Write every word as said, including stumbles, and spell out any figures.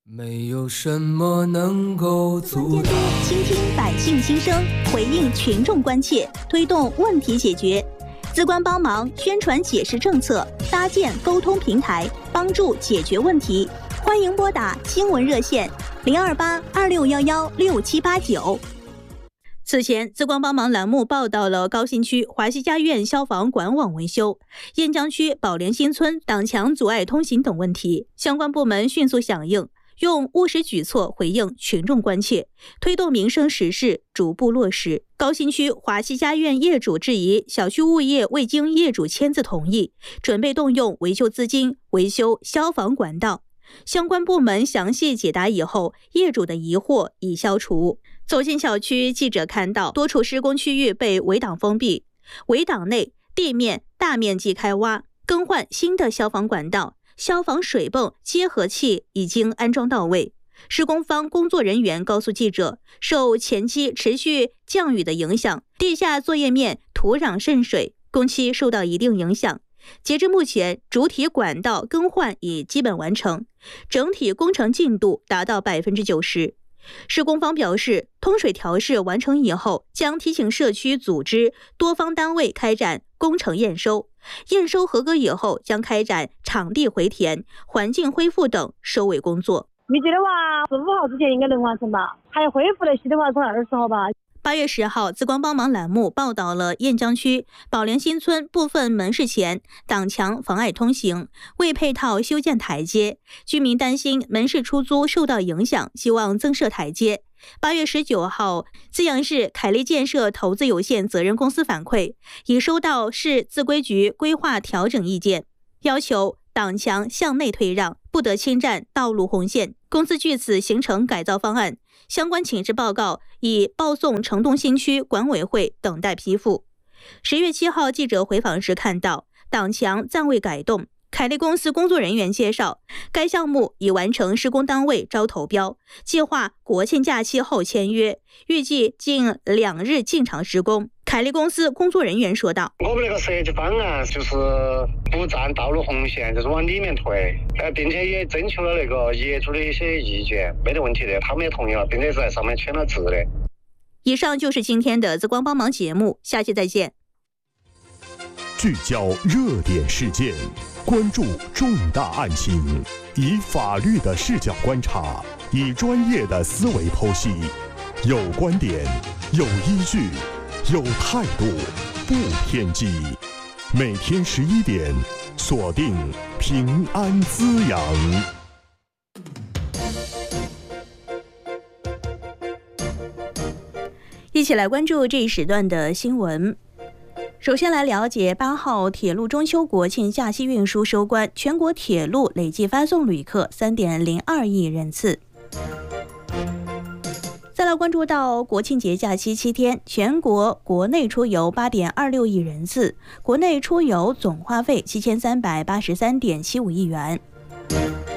没有什么能够阻挡。 倾听百姓心声，回应群众关切，推动问题解决。资官帮忙宣传解释政策，搭建沟通平台，帮助解决问题。欢迎拨打新闻热线零二八二六幺幺六七八九。此前，资光帮忙栏目报道了高新区华西家苑消防管网维修、雁江区宝莲新村挡墙阻碍通行等问题，相关部门迅速响应，用务实举措回应群众关切，推动民生实事逐步落实。高新区华西家苑业主质疑小区物业未经业主签字同意，准备动用维修资金维修消防管道。相关部门详细解答以后，业主的疑惑已消除。走进小区，记者看到多处施工区域被围挡封闭，围挡内地面大面积开挖，更换新的消防管道，消防水泵结合器已经安装到位。施工方工作人员告诉记者，受前期持续降雨的影响，地下作业面土壤渗水，工期受到一定影响。截至目前，主体管道更换已基本完成，整体工程进度达到 百分之九十。施工方表示，通水调试完成以后，将提醒社区组织多方单位开展工程验收，验收合格以后，将开展场地回填、环境恢复等收尾工作。 预计的话，十五号之前应该能完成吧？还有恢复那些的话，从二十号吧。 八月十号，资光帮忙栏目报道了雁江区宝莲新村部分门市前挡墙妨碍通行，未配套修建台阶，居民担心门市出租受到影响，希望增设台阶。八月十九号，资阳市凯利建设投资有限责任公司反馈，已收到市自规局规划调整意见，要求挡墙向内退让，不得侵占道路红线。公司据此形成改造方案，相关请示报告已报送城东新区管委会等待批复。十月七号，记者回访时看到挡墙暂未改动。凯利公司工作人员介绍，该项目已完成施工单位招投标，计划国庆假期后签约，预计近两日进场施工。凯利公司工作人员说道：“ 我们那个设计方案就是不占道路红线，就是往里面推，呃，并且也征求了那个业主的一些意见，没得问题的，他们也同意了，并且是在上面签了字的。” 以上就是今天的资光帮忙节目，下期再见。 聚焦热点事件，关注重大案情，以法律的视角观察，以专业的思维剖析，有观点，有依据，有态度，不偏激。每天十一点，锁定平安滋养。 一起来关注这一时段的新闻。首先来了解八号铁路中秋国庆假期运输收官，全国铁路累计发送旅客 三点零二亿人次。再来关注到国庆节假期七天，全国国内出游 八点二六亿人次，国内出游总花费七千三百八十三点七五亿元。